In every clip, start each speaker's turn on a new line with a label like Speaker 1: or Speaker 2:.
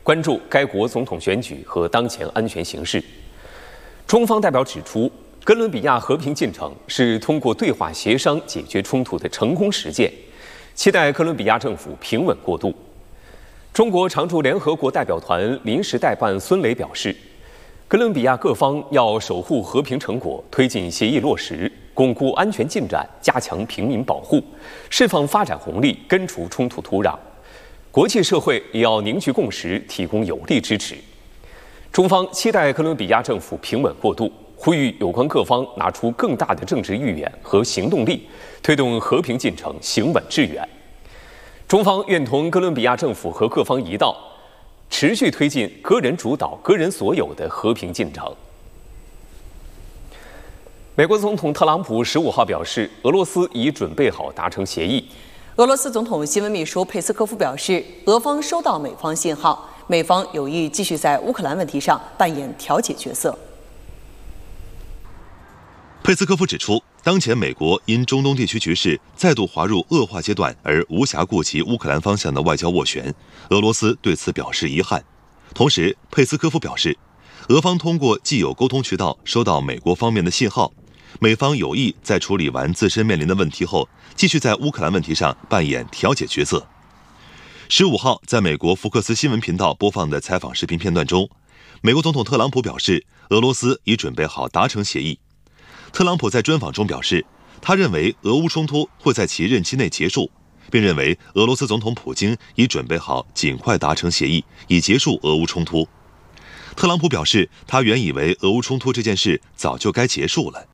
Speaker 1: 关注该国总统选举和当前安全形势。中方代表指出，哥伦比亚和平进程是通过对话协商解决冲突的成功实践，期待哥伦比亚政府平稳过渡。中国常驻联合国代表团临时代办孙磊表示，哥伦比亚各方要守护和平成果，推进协议落实，巩固安全进展，加强平民保护，释放发展红利，根除冲突土壤。国际社会也要凝聚共识，提供有力支持。中方期待哥伦比亚政府平稳过渡，呼吁有关各方拿出更大的政治意愿和行动力，推动和平进程行稳致远。中方愿同哥伦比亚政府和各方一道，持续推进个人主导、个人所有的和平进程。美国总统特朗普15号表示，俄罗斯已准备好达成协议。
Speaker 2: 俄罗斯总统新闻秘书佩斯科夫表示，俄方收到美方信号，美方有意继续在乌克兰问题上扮演调解角色。
Speaker 3: 佩斯科夫指出，当前美国因中东地区局势再度滑入恶化阶段而无暇顾及乌克兰方向的外交斡旋，俄罗斯对此表示遗憾。同时，佩斯科夫表示，俄方通过既有沟通渠道收到美国方面的信号，美方有意在处理完自身面临的问题后，继续在乌克兰问题上扮演调解角色。15号，在美国福克斯新闻频道播放的采访视频片段中，美国总统特朗普表示，俄罗斯已准备好达成协议。特朗普在专访中表示，他认为俄乌冲突会在其任期内结束，并认为俄罗斯总统普京已准备好尽快达成协议，以结束俄乌冲突。特朗普表示，他原以为俄乌冲突这件事早就该结束了。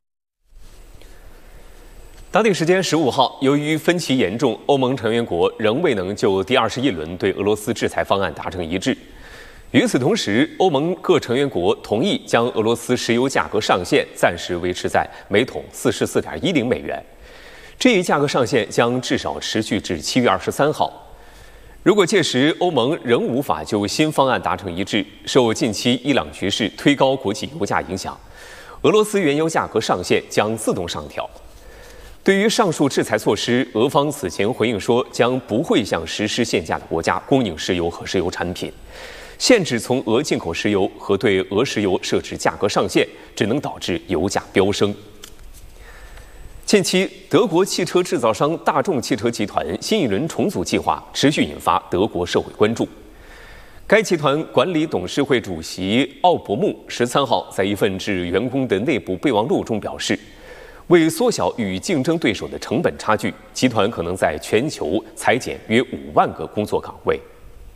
Speaker 1: 当地时间15号，由于分歧严重，欧盟成员国仍未能就第21轮对俄罗斯制裁方案达成一致。与此同时，欧盟各成员国同意将俄罗斯石油价格上限暂时维持在每桶44.10美元。这一价格上限将至少持续至7月23号。如果届时欧盟仍无法就新方案达成一致，受近期伊朗局势推高国际油价影响，俄罗斯原油价格上限将自动上调。对于上述制裁措施，俄方此前回应说，将不会向实施限价的国家供应石油和石油产品。限制从俄进口石油和对俄石油设置价格上限，只能导致油价飙升。近期，德国汽车制造商大众汽车集团新一轮重组计划持续引发德国社会关注。该集团管理董事会主席奥伯穆13号在一份致员工的内部备忘录中表示，为缩小与竞争对手的成本差距，集团可能在全球裁减约5万个工作岗位。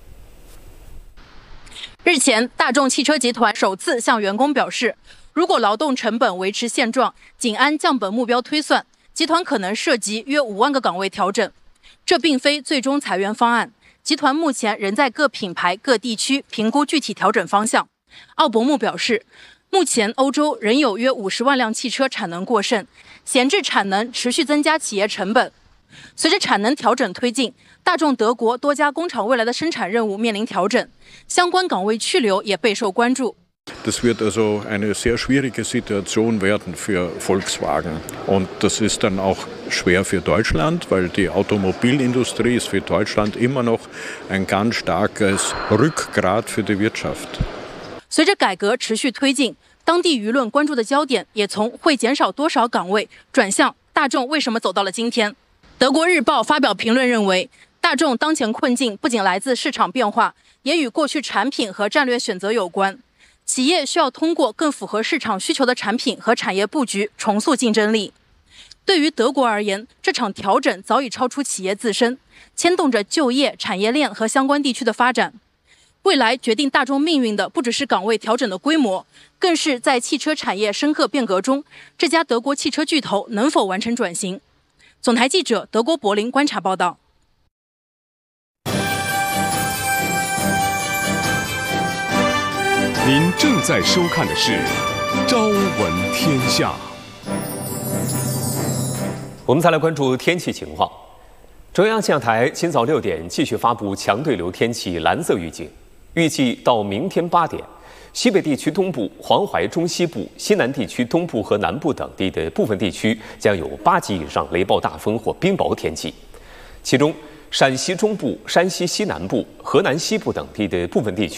Speaker 4: 日前，大众汽车集团首次向员工表示，如果劳动成本维持现状，仅按降本目标推算，集团可能涉及约5万个岗位调整。这并非最终裁员方案，集团目前仍在各品牌、各地区评估具体调整方向。奥伯穆表示，目前欧洲仍有约50万辆汽车产能过剩，闲置产能持续增加企业成本。随着产能调整推进，大众德国多家工厂未来的生产任务面临调整，相关岗位去留也备受关注。
Speaker 5: Das wird also eine sehr schwierige Situation werden für Volkswagen. Und das ist dann auch schwer für Deutschland, weil die Automobilindustrie ist für Deutschland immer noch ein ganz starkes Rückgrat für die Wirtschaft.
Speaker 4: 随着改革持续推进，当地舆论关注的焦点也从会减少多少岗位转向大众为什么走到了今天。德国日报发表评论认为，大众当前困境不仅来自市场变化，也与过去产品和战略选择有关。企业需要通过更符合市场需求的产品和产业布局重塑竞争力。对于德国而言，这场调整早已超出企业自身，牵动着就业、产业链和相关地区的发展。未来决定大众命运的不只是岗位调整的规模，更是在汽车产业深刻变革中，这家德国汽车巨头能否完成转型。总台记者德国柏林观察报道。
Speaker 6: 您正在收看的是《朝闻天下》。
Speaker 1: 我们再来关注天气情况。中央气象台今早6点继续发布强对流天气蓝色预警，预计到明天8点，西北地区东部、黄淮中西部、西南地区东部和南部等地的部分地区将有8级以上雷暴大风或冰雹天气，其中陕西中部、山西西南部、河南西部等地的部分地区